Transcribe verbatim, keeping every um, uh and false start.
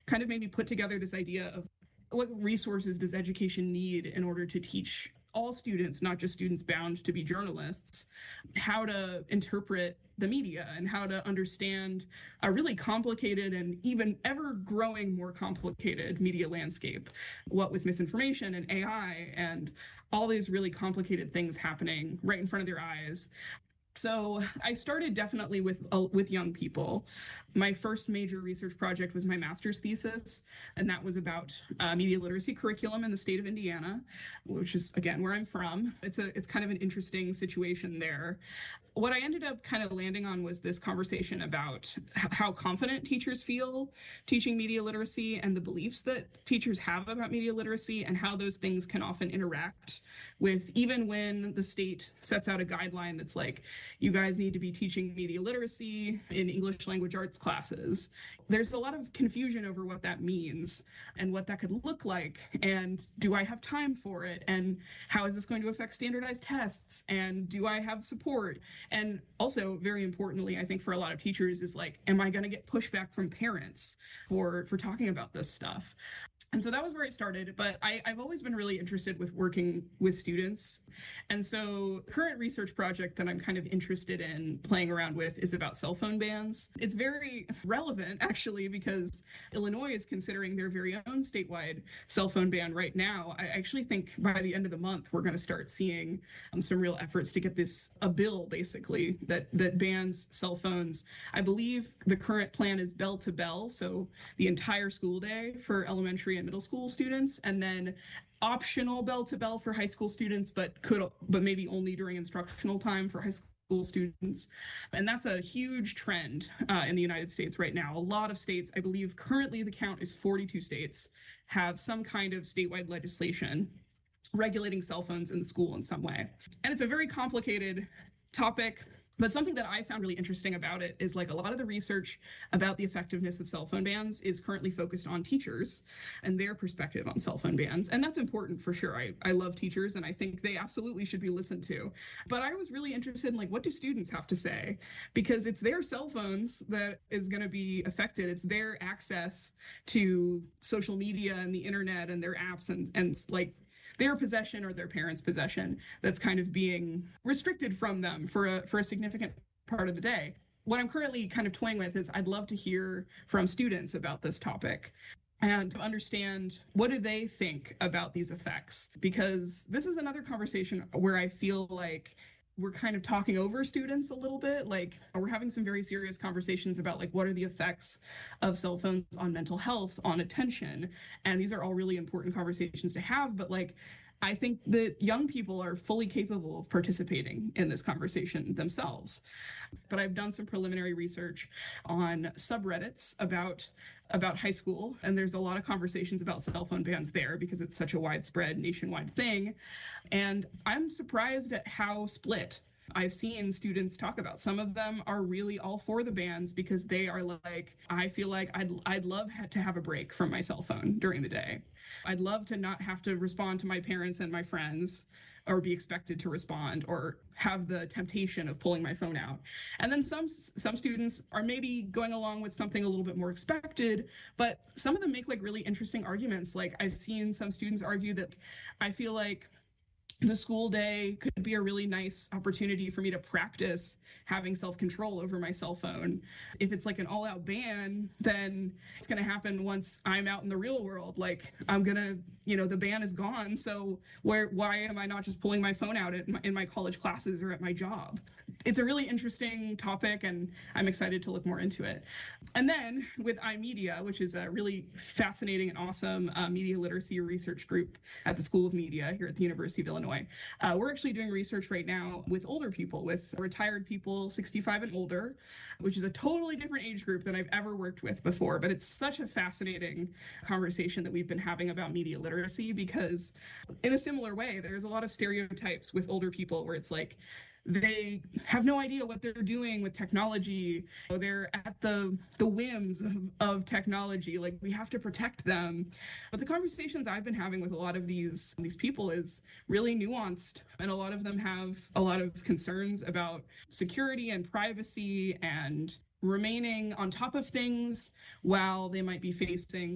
kind of made me put together this idea of what resources does education need in order to teach all students, not just students bound to be journalists, how to interpret the media and how to understand a really complicated and even ever growing more complicated media landscape, what with misinformation and A I and all these really complicated things happening right in front of their eyes. So I started definitely with uh, with young people. My first major research project was my master's thesis, and that was about uh, media literacy curriculum in the state of Indiana, which is, again, where I'm from. It's a it's kind of an interesting situation there. What I ended up kind of landing on was this conversation about how confident teachers feel teaching media literacy and the beliefs that teachers have about media literacy and how those things can often interact with, even when the state sets out a guideline that's like, you guys need to be teaching media literacy in English language arts classes. There's a lot of confusion over what that means and what that could look like. And do I have time for it? And how is this going to affect standardized tests? And do I have support? And also, very importantly, I think for a lot of teachers is like, am I going to get pushback from parents for, for talking about this stuff? And so that was where it started, but I, I've always been really interested with working with students. And so the current research project that I'm kind of interested in playing around with is about cell phone bans. It's very relevant, actually, because Illinois is considering their very own statewide cell phone ban right now. I actually think by the end of the month, we're going to start seeing um, some real efforts to get this, a bill, basically, that, that bans cell phones. I believe the current plan is bell to bell, so the entire school day for elementary and middle school students, and then optional bell to bell for high school students, but could but maybe only during instructional time for high school students. And that's a huge trend uh, in the United States right now. A lot of states, I believe currently the count is forty-two states, have some kind of statewide legislation regulating cell phones in the school in some way. And it's a very complicated topic. But something that I found really interesting about it is like a lot of the research about the effectiveness of cell phone bans is currently focused on teachers and their perspective on cell phone bans. And that's important for sure. I, I love teachers and I think they absolutely should be listened to. But I was really interested in like, what do students have to say? Because it's their cell phones that is going to be affected. It's their access to social media and the internet and their apps and, and like, their possession or their parents' possession that's kind of being restricted from them for a for a significant part of the day. What I'm currently kind of toying with is I'd love to hear from students about this topic and understand what do they think about these effects, because this is another conversation where I feel like we're kind of talking over students a little bit. Like we're having some very serious conversations about like, what are the effects of cell phones on mental health, on attention? And these are all really important conversations to have. But like, I think that young people are fully capable of participating in this conversation themselves. But I've done some preliminary research on subreddits about about high school, and there's a lot of conversations about cell phone bans there because it's such a widespread nationwide thing. And I'm surprised at how split I've seen students talk about. Some of them are really all for the bans because they are like, I feel like I'd I'd love to have a break from my cell phone during the day. I'd love to not have to respond to my parents and my friends or be expected to respond or have the temptation of pulling my phone out. And then some some students are maybe going along with something a little bit more expected, but some of them make like really interesting arguments. Like I've seen some students argue that I feel like the school day could be a really nice opportunity for me to practice having self-control over my cell phone. If it's like an all-out ban, then it's going to happen once I'm out in the real world. Like I'm going to, you know, the ban is gone. So where, why am I not just pulling my phone out at my, in my college classes or at my job? It's a really interesting topic and I'm excited to look more into it. And then with iMedia, which is a really fascinating and awesome uh, media literacy research group at the School of Media here at the University of Illinois. Uh, we're actually doing research right now with older people, with retired people sixty-five and older, which is a totally different age group than I've ever worked with before. But it's such a fascinating conversation that we've been having about media literacy because in a similar way, there's a lot of stereotypes with older people where it's like, they have no idea what they're doing with technology. They're at the the whims of, of technology. Like we have to protect them. But the conversations I've been having with a lot of these these people is really nuanced. And a lot of them have a lot of concerns about security and privacy and remaining on top of things while they might be facing